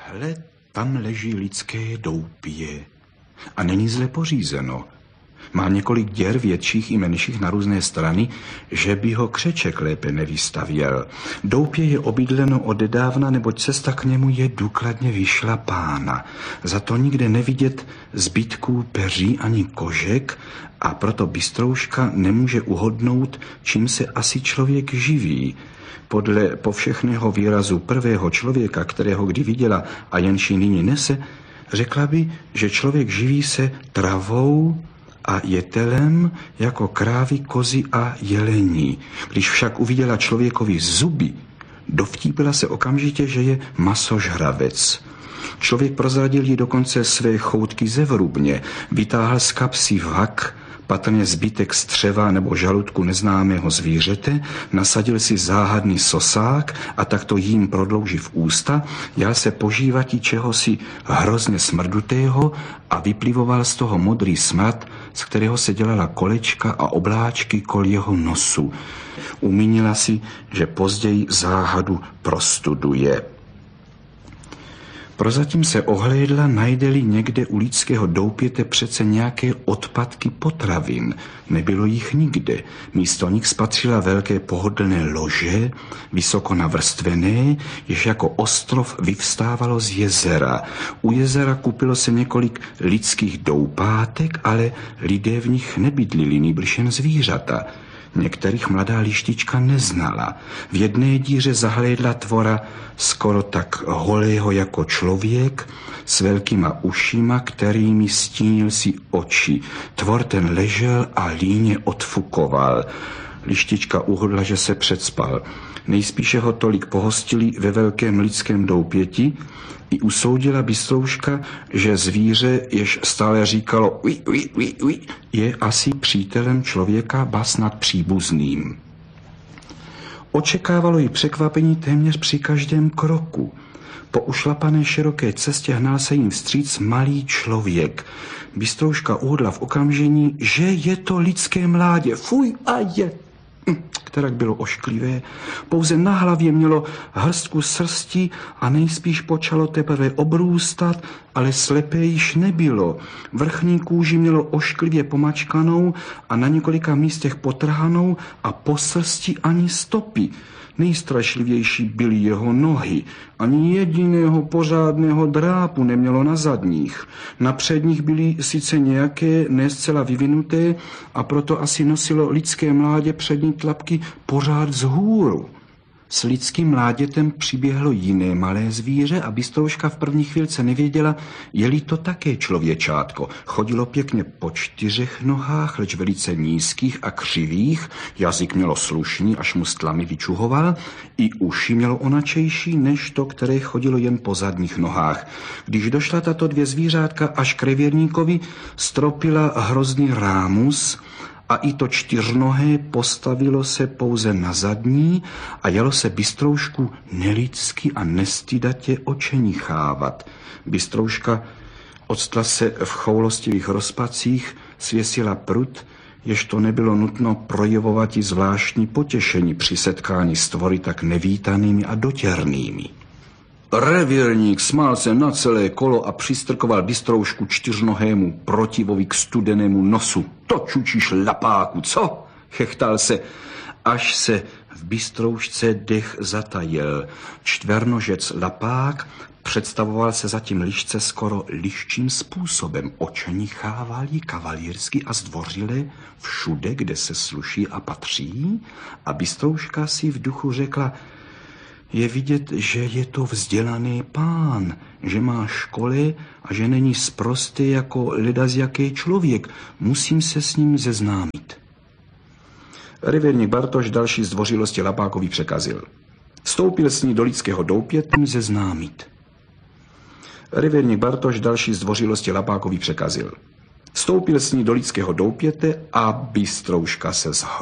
Hle, tam leží lidské doupě a není zle pořízeno. Má několik děr větších i menších na různé strany, že by ho křeček lépe nevystavěl. Doupě je obydleno odedávna, neboť cesta k němu je důkladně vyšlapána. Za to nikde nevidět zbytků peří ani kožek a proto bystrouška nemůže uhodnout, čím se asi člověk živí. Podle povšechného výrazu prvého člověka, kterého kdy viděla a jenž ji nyní nese, řekla by, že člověk živí se travou a jetelem jako krávy, kozy a jelení. Když však uviděla člověkovi zuby, dovtípila se okamžitě, že je masožravec. Člověk prozradil jí dokonce své choutky ze vrubně, vytáhl z kapsy vak, patrně zbytek střeva nebo žaludku neznámého zvířete, nasadil si záhadný sosák a takto jím prodlouživ ústa, jal se požívati čehosi hrozně smrdutého a vyplivoval z toho modrý smrad, z kterého se dělala kolečka a obláčky kol jeho nosu. Umínila si, že později záhadu prostuduje. Prozatím se ohlédla, najde-li někde u lidského doupěte přece nějaké odpadky potravin. Nebylo jich nikde. Místo nich spatřila velké pohodlné lože, vysoko navrstvené, jež jako ostrov vyvstávalo z jezera. U jezera kupilo se několik lidských doupátek, ale lidé v nich nebydlili, nýbrž jen zvířata. Některých mladá lištička neznala. V jedné díře zahlédla tvora skoro tak holého jako člověk, s velkýma ušima, kterými stínil si oči. Tvor ten ležel a líně odfukoval. Lištička uhodla, že se předspal. Nejspíše ho tolik pohostili ve velkém lidském doupěti, i usoudila bystrouška, že zvíře, jež stále říkalo ui, ui, ui, ui, je asi přítelem člověka, ba snad příbuzným. Očekávalo jí překvapení téměř při každém kroku. Po ušlapané široké cestě hnal se jim vstříc malý člověk. Bystrouška uhodla v okamžení, že je to lidské mládě. Fuj, a je! Kterak bylo ošklivé, pouze na hlavě mělo hrstku srsti a nejspíš počalo teprve obrůstat, ale slepé již nebylo. Vrchní kůži mělo ošklivě pomačkanou a na několika místech potrhanou a po srsti ani stopy. Nejstrašlivější byly jeho nohy. Ani jediného pořádného drápu nemělo na zadních. Na předních byly sice nějaké, ne zcela vyvinuté, a proto asi nosilo lidské mládě přední tlapky pořád vzhůru. S lidským mládětem přiběhlo jiné malé zvíře a bystrouška v první chvílce nevěděla, je-li to také člověčátko. Chodilo pěkně po 4 nohách, leč velice nízkých a křivých, jazyk mělo slušný, až mu stlamy vyčuhoval, i uši mělo onačejší než to, které chodilo jen po zadních nohách. Když došla tato 2 zvířátka až k revírníkovi, stropila hrozný rámus, a i to 4nohé postavilo se pouze na zadní a jalo se bystroušku nelidsky a nestydatě očenichávat. Bystrouška odstla se v choulostivých rozpacích, svěsila prut, jež to nebylo nutno projevovati zvláštní potěšení při setkání s tvory tak nevítanými a dotěrnými. Revírník smál se na celé kolo a přistrkoval bystroušku 4nohému protivovi k studenému nosu. To čučíš lapáku, co? Chechtal se, až se v bystroušce dech zatajil. 4nožec lapák představoval se zatím lišce skoro liščím způsobem. Očenichával ji kavalírsky a zdvořile všude, kde se sluší a patří, a bystrouška si v duchu řekla: je vidět, že je to vzdělaný pán, že má školy a že není sprostý jako ledasjaký člověk. Musím se s ním seznámit. Revírník Bartoš další zdvořilosti lapákovi překazil. Vstoupil s ní do lidského doupěte seznámit. Revírník Bartoš další zdvořilosti lapákovi překazil. Vstoupil s ní do lidského doupěte a bystrouška se